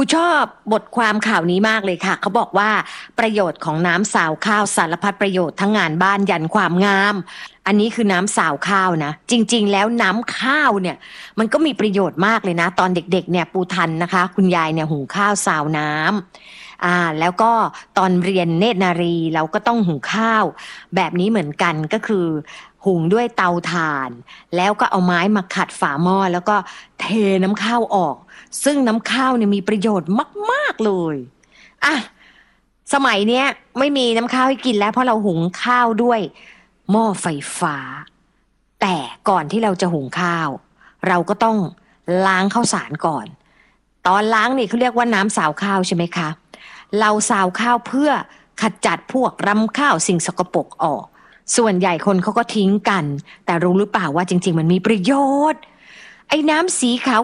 ชอบบทความข่าวนี้มากเลยค่ะเขาบอกว่าประโยชน์ของน้ำสาวข้าวสารพัดประโยชน์ทั้งงานบ้านยันความงามอันนี้คือน้ำสาวข้าวนะจริงๆแล้วน้ำข้าวเนี่ยมันก็มีประโยชน์มากเลยนะตอนเด็กๆเนี่ยปูทันนะคะคุณยายเนี่ยหุงข้าวสาวน้ำแล้วก็ตอนเรียนเนตรนารีเราก็ต้องหุงข้าวแบบนี้เหมือนกันก็คือหุงด้วยเตาถ่านแล้วก็เอาไม้มาขัดฝาหม้อแล้วก็เทน้ำข้าวออกซึ่งน้ำข้าวเนี่ยมีประโยชน์มากๆเลยอ่ะสมัยเนี้ยไม่มีน้ำข้าวให้กินแล้วเพราะเราหุงข้าวด้วยหม้อไฟฟ้าแต่ก่อนที่เราจะหุงข้าวเราก็ต้องล้างข้าวสารก่อนตอนล้างนี่เขาเรียกว่าน้ำสาวข้าวใช่ไหมคะเราสาวข้าวเพื่อขจัดพวกรำข้าวสิ่งสกปรกออกส่วนใหญ่คนเขาก็ทิ้งกันแต่รู้หรือเปล่าว่าจริงๆมันมีประโยชน์ไอ้น้ำสีขาว